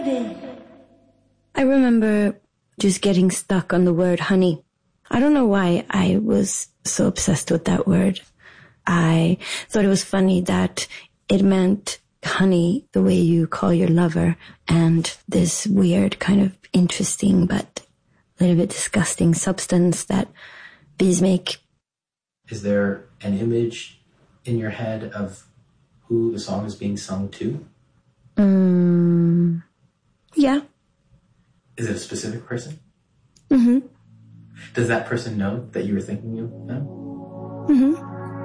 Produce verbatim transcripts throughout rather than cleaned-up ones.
I remember just getting stuck on the word honey. I don't know why I was so obsessed with that word. I thought it was funny that it meant honey the way you call your lover, and this weird kind of interesting but a little bit disgusting substance that bees make. Is there an image in your head of who the song is being sung to? Um, yeah. Is it a specific person? Mm-hmm. Does that person know that you were thinking of them? Mm-hmm.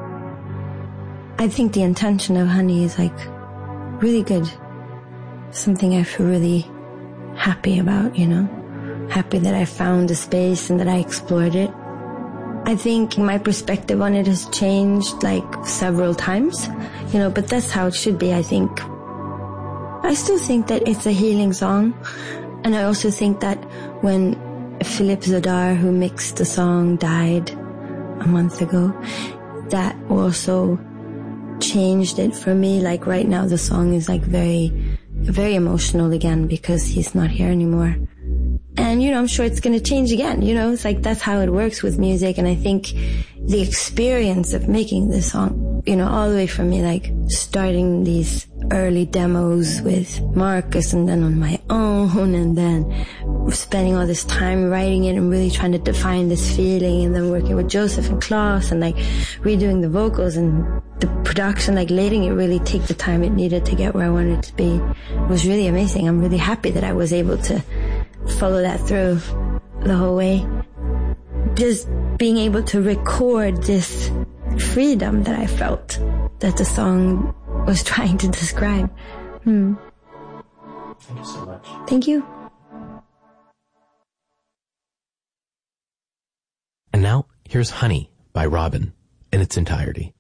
I think the intention of honey is like really good. Something I feel really happy about, you know? Happy that I found the space and that I explored it. I think my perspective on it has changed like several times, you know, but that's how it should be, I think. I still think that it's a healing song. And I also think that when Philippe Zadar, who mixed the song, died a month ago, that also changed it for me. Like right now the song is like very, very emotional again because he's not here anymore. And, you know, I'm sure it's going to change again, you know, it's like that's how it works with music. And I think the experience of making this song, you know, all the way from me, like starting these early demos with Marcus and then on my own and then spending all this time writing it and really trying to define this feeling and then working with Joseph and Klaus and like redoing the vocals and the production, like letting it really take the time it needed to get where I wanted it to be. It was really amazing. I'm really happy that I was able to follow that through the whole way. Just being able to record this freedom that I felt that the song was trying to describe. Hmm. Thank you so much. Thank you. And now, here's Honey by Robyn in its entirety.